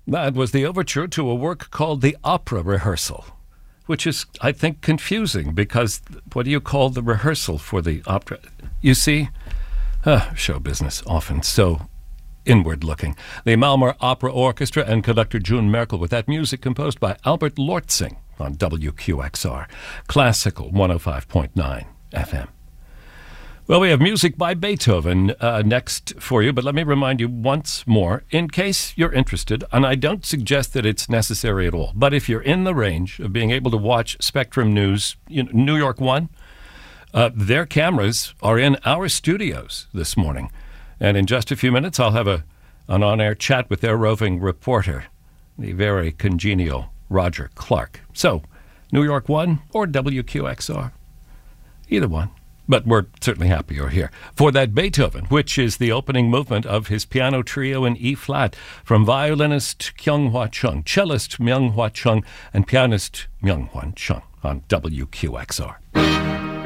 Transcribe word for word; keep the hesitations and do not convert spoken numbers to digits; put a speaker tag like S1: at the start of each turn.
S1: That was the overture to a work called The Opera Rehearsal, which is, I think, confusing because what do you call the rehearsal for the opera? You see, uh, show business often so inward-looking. The Malmö Opera Orchestra and conductor June Merkel with that music composed by Albert Lortzing on W Q X R, Classical one oh five point nine F M. Well, we have music by Beethoven uh, next for you, but let me remind you once more, in case you're interested, and I don't suggest that it's necessary at all, but if you're in the range of being able to watch Spectrum News, you know, New York One, uh, their cameras are in our studios this morning. And in just a few minutes, I'll have a an on-air chat with their roving reporter, the very congenial Roger Clark. So, New York One or W Q X R, either one. But we're certainly happy you're here for that Beethoven, which is the opening movement of his piano trio in E-flat from violinist Kyung-Hwa Chung, cellist Myung-Hwa Chung, and pianist Myung-Hwan Chung on W Q X R.